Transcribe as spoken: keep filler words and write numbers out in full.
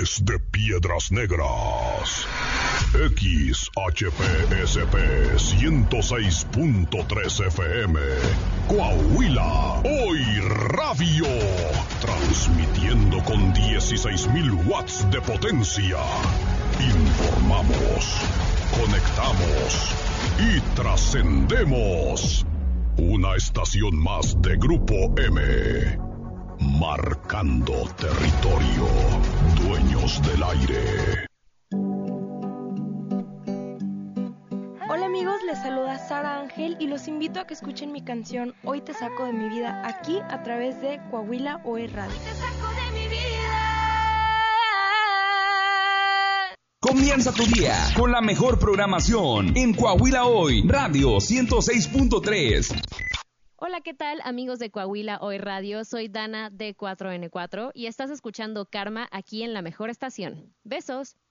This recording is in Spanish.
Desde Piedras Negras, X H P S P ciento seis punto tres F M, Coahuila, hoy radio, transmitiendo con dieciséis mil watts de potencia. Informamos, conectamos y trascendemos. Una estación más de Grupo M. Marcando territorio, dueños del aire. Hola amigos, les saluda Sara Ángel y los invito a que escuchen mi canción Hoy te saco de mi vida, aquí a través de Coahuila Hoy Radio. Hoy te saco de mi vida. Comienza tu día con la mejor programación en Coahuila Hoy Radio ciento seis punto tres. Hola, ¿qué tal amigos de Coahuila Hoy Radio? Soy Dana de cuatro ene cuatro y estás escuchando Karma aquí en la mejor estación. Besos.